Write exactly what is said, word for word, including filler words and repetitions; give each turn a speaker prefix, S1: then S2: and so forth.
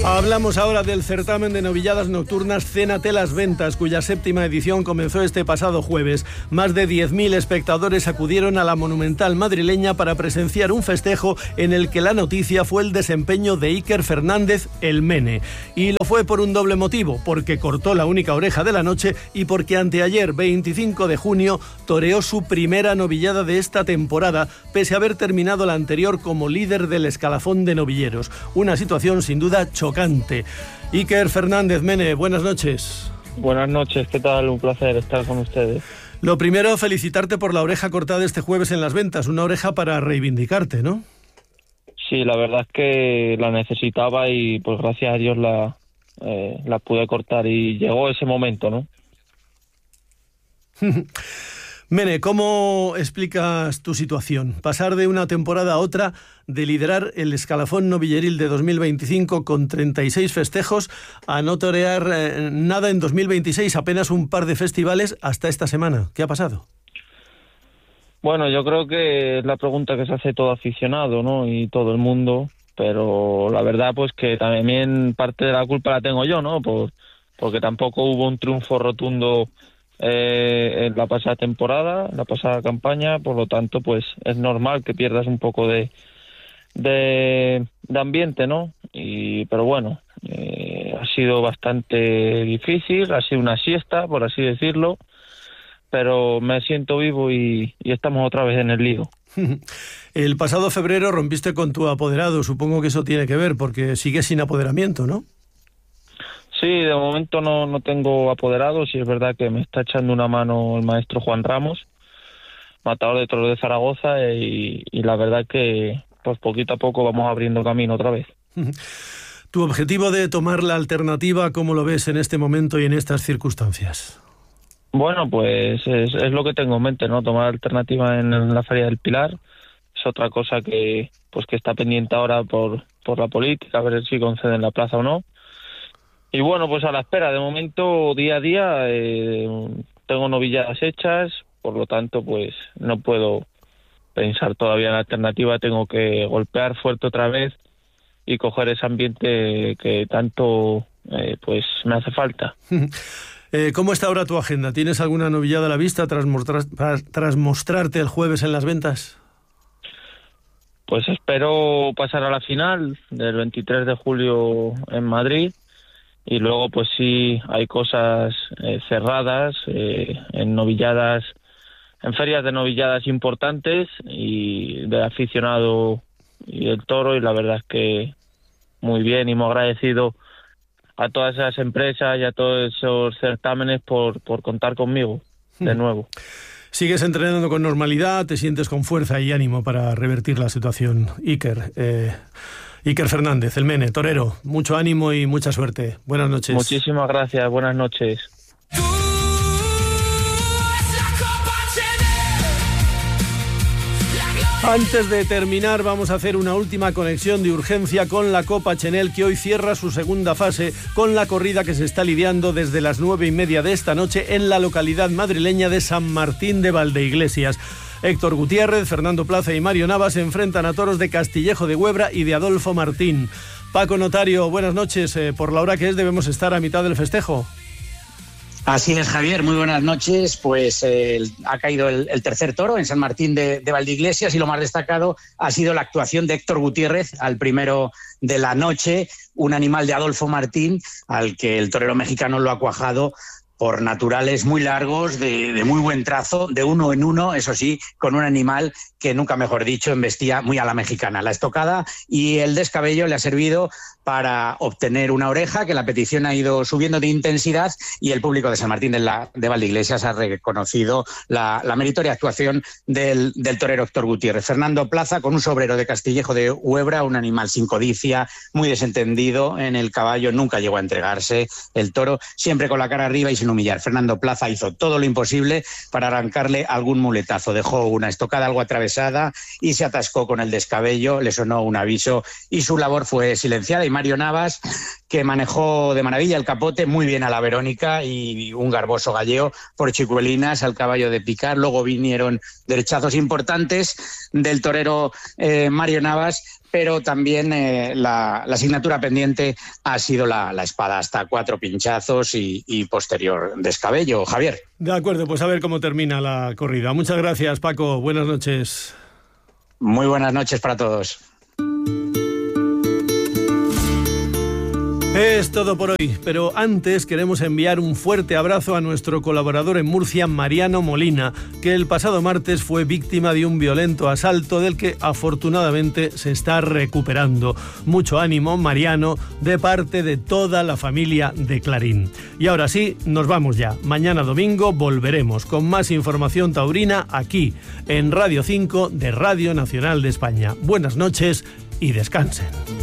S1: Hablamos ahora del certamen de novilladas nocturnas Cénate las Ventas, cuya séptima edición comenzó este pasado jueves. Más de diez mil espectadores acudieron a la monumental madrileña para presenciar un festejo en el que la noticia fue el desempeño de Iker Fernández, el Mene. Y lo fue por un doble motivo, porque cortó la única oreja de la noche y porque anteayer, veinticinco de junio, toreó su primera novillada de esta temporada, pese a haber terminado la anterior como líder del escalafón de novilleros. Una situación sin duda chocante. Iker Fernández, Mene, buenas noches.
S2: Buenas noches, ¿qué tal? Un placer estar con ustedes.
S1: Lo primero, felicitarte por la oreja cortada este jueves en las ventas, una oreja para reivindicarte, ¿no?
S2: Sí, la verdad es que la necesitaba y pues gracias a Dios la, eh, la pude cortar y llegó ese momento, ¿no?
S1: Mene, ¿cómo explicas tu situación? Pasar de una temporada a otra, de liderar el escalafón novilleril de dos mil veinticinco con treinta y seis festejos, a no torear eh, nada en dos mil veintiséis, apenas un par de festivales hasta esta semana. ¿Qué ha pasado?
S2: Bueno, yo creo que es la pregunta que se hace todo aficionado, ¿no? Y todo el mundo, pero la verdad pues que también parte de la culpa la tengo yo, ¿no? Por, porque tampoco hubo un triunfo rotundo Eh, en la pasada temporada, en la pasada campaña, por lo tanto pues es normal que pierdas un poco de de, de ambiente, ¿no? Y pero bueno, eh, ha sido bastante difícil, ha sido una siesta, por así decirlo, pero me siento vivo y, y estamos otra vez en el lío.
S1: El pasado febrero rompiste con tu apoderado, supongo que eso tiene que ver, porque sigues sin apoderamiento, ¿no?
S2: Sí, de momento no, no tengo apoderados y es verdad que me está echando una mano el maestro Juan Ramos, matador de toros de Zaragoza, y, y la verdad que pues poquito a poco vamos abriendo camino otra vez.
S1: ¿Tu objetivo de tomar la alternativa, cómo lo ves en este momento y en estas circunstancias?
S2: Bueno, pues es, es lo que tengo en mente, ¿no? Tomar alternativa en, en la Feria del Pilar. Es otra cosa que pues que está pendiente ahora por, por la política, a ver si conceden la plaza o no. Y bueno, pues a la espera, de momento, día a día, eh, tengo novilladas hechas, por lo tanto, pues no puedo pensar todavía en la alternativa, tengo que golpear fuerte otra vez y coger ese ambiente que tanto eh, pues me hace falta.
S1: eh, ¿Cómo está ahora tu agenda? ¿Tienes alguna novillada a la vista tras, mostrar, tras mostrarte el jueves en las ventas?
S2: Pues espero pasar a la final del veintitrés de julio en Madrid. Y luego pues sí hay cosas eh, cerradas eh, en novilladas, en ferias de novilladas importantes y de aficionado y el toro, y la verdad es que muy bien y muy agradecido a todas esas empresas y a todos esos certámenes por, por contar conmigo de nuevo.
S1: Sigues entrenando con normalidad, te sientes con fuerza y ánimo para revertir la situación, Iker. Eh... Iker Fernández, el Mene, torero, mucho ánimo y mucha suerte. Buenas noches.
S2: Muchísimas gracias, buenas noches.
S1: Antes de terminar, vamos a hacer una última conexión de urgencia con la Copa Chenel, que hoy cierra su segunda fase con la corrida que se está lidiando desde las nueve y media de esta noche en la localidad madrileña de San Martín de Valdeiglesias. Héctor Gutiérrez, Fernando Plaza y Mario Navas se enfrentan a toros de Castillejo de Huebra y de Adolfo Martín. Paco Notario, buenas noches. Eh, por la hora que es, debemos estar a mitad del festejo.
S3: Así es, Javier, muy buenas noches. Pues eh, ha caído el, el tercer toro en San Martín de, de Valdeiglesias y lo más destacado ha sido la actuación de Héctor Gutiérrez al primero de la noche, un animal de Adolfo Martín al que el torero mexicano lo ha cuajado por naturales muy largos, de, de muy buen trazo, de uno en uno, eso sí, con un animal que nunca mejor dicho embestía muy a la mexicana. La estocada y el descabello le ha servido para obtener una oreja, que la petición ha ido subiendo de intensidad y el público de San Martín de, la, de Valdeiglesias ha reconocido la, la meritoria actuación del, del torero Héctor Gutiérrez. Fernando Plaza con un sobrero de Castillejo de Huebra, un animal sin codicia, muy desentendido en el caballo, nunca llegó a entregarse el toro, siempre con la cara arriba y sin humillar. Fernando Plaza hizo todo lo imposible para arrancarle algún muletazo, dejó una estocada algo atravesada y se atascó con el descabello, le sonó un aviso y su labor fue silenciada. Y Mario Navas, que manejó de maravilla el capote, muy bien a la Verónica y un garboso galleo por Chicuelinas al caballo de picar. Luego vinieron derechazos importantes del torero eh, Mario Navas, pero también eh, la, la asignatura pendiente ha sido la, la espada hasta cuatro pinchazos y, y posterior descabello. Javier.
S1: De acuerdo, pues a ver cómo termina la corrida. Muchas gracias, Paco. Buenas noches.
S3: Muy buenas noches para todos.
S1: Es todo por hoy, pero antes queremos enviar un fuerte abrazo a nuestro colaborador en Murcia, Mariano Molina, que el pasado martes fue víctima de un violento asalto del que afortunadamente se está recuperando. Mucho ánimo, Mariano, de parte de toda la familia de Clarín. Y ahora sí, nos vamos ya. Mañana domingo volveremos con más información taurina aquí, en Radio cinco de Radio Nacional de España. Buenas noches y descansen.